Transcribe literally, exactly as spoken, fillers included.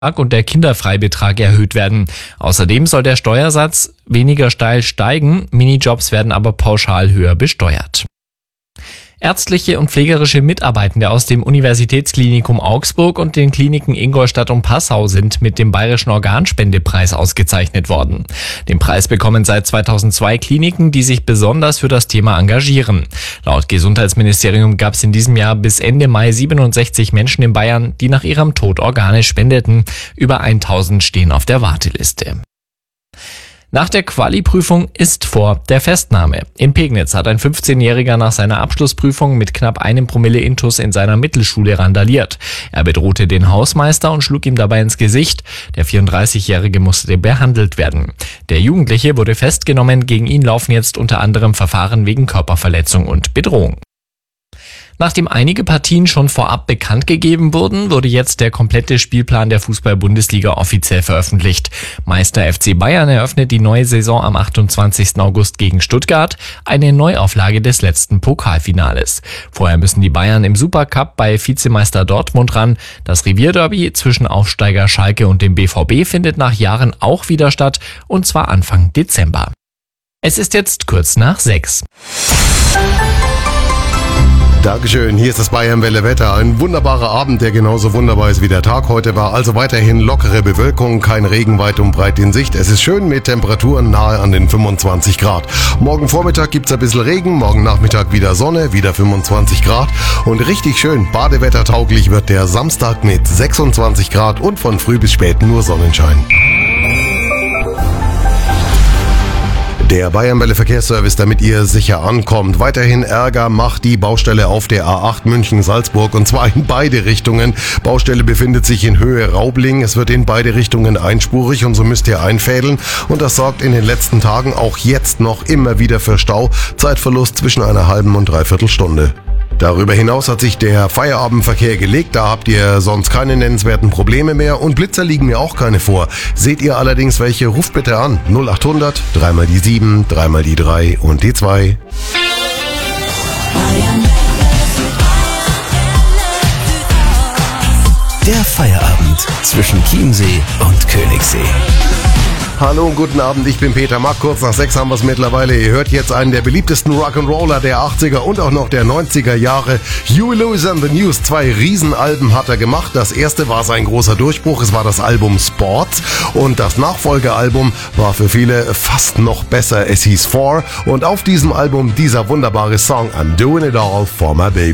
und der Kinderfreibetrag erhöht werden. Außerdem soll der Steuersatz weniger steil steigen, Minijobs werden aber pauschal höher besteuert. Ärztliche und pflegerische Mitarbeitende aus dem Universitätsklinikum Augsburg und den Kliniken Ingolstadt und Passau sind mit dem Bayerischen Organspendepreis ausgezeichnet worden. Den Preis bekommen seit zweitausendzwei Kliniken, die sich besonders für das Thema engagieren. Laut Gesundheitsministerium gab es in diesem Jahr bis Ende Mai siebenundsechzig Menschen in Bayern, die nach ihrem Tod Organe spendeten. Über tausend stehen auf der Warteliste. Nach der Quali-Prüfung ist vor der Festnahme. In Pegnitz hat ein fünfzehnjähriger nach seiner Abschlussprüfung mit knapp einem Promille Intus in seiner Mittelschule randaliert. Er bedrohte den Hausmeister und schlug ihm dabei ins Gesicht. Der vierunddreißigjährige musste behandelt werden. Der Jugendliche wurde festgenommen. Gegen ihn laufen jetzt unter anderem Verfahren wegen Körperverletzung und Bedrohung. Nachdem einige Partien schon vorab bekannt gegeben wurden, wurde jetzt der komplette Spielplan der Fußball-Bundesliga offiziell veröffentlicht. Meister F C Bayern eröffnet die neue Saison am achtundzwanzigsten August gegen Stuttgart, eine Neuauflage des letzten Pokalfinales. Vorher müssen die Bayern im Supercup bei Vizemeister Dortmund ran. Das Revierderby zwischen Aufsteiger Schalke und dem B V B findet nach Jahren auch wieder statt, und zwar Anfang Dezember. Es ist jetzt kurz nach sechs. Dankeschön, hier ist das Bayern-Welle Wetter. Ein wunderbarer Abend, der genauso wunderbar ist wie der Tag heute war. Also weiterhin lockere Bewölkung, kein Regen weit und breit in Sicht. Es ist schön mit Temperaturen nahe an den fünfundzwanzig Grad. Morgen Vormittag gibt's ein bisschen Regen, morgen Nachmittag wieder Sonne, wieder fünfundzwanzig Grad. Und richtig schön badewettertauglich wird der Samstag mit sechsundzwanzig Grad und von früh bis spät nur Sonnenschein. Der Bayern-Welle Verkehrsservice, damit ihr sicher ankommt. Weiterhin Ärger macht die Baustelle auf der A acht München-Salzburg, und zwar in beide Richtungen. Baustelle befindet sich in Höhe Raubling. Es wird in beide Richtungen einspurig und so müsst ihr einfädeln. Und das sorgt in den letzten Tagen auch jetzt noch immer wieder für Stau. Zeitverlust zwischen einer halben und dreiviertel Stunde. Darüber hinaus hat sich der Feierabendverkehr gelegt, da habt ihr sonst keine nennenswerten Probleme mehr und Blitzer liegen mir auch keine vor. Seht ihr allerdings welche, ruft bitte an null achthundert, dreimal die sieben, dreimal die drei und die zwei. Der Feierabend zwischen Chiemsee und Königssee. Hallo und guten Abend, ich bin Peter Mack, kurz nach sechs haben wir es mittlerweile. Ihr hört jetzt einen der beliebtesten Rock'n'Roller der achtziger und auch noch der neunziger Jahre. Huey Lewis and the News, zwei Riesenalben hat er gemacht. Das erste war sein großer Durchbruch, es war das Album Sports, und das Nachfolgealbum war für viele fast noch besser, es hieß Four, und auf diesem Album dieser wunderbare Song I'm Doing It All for My Baby.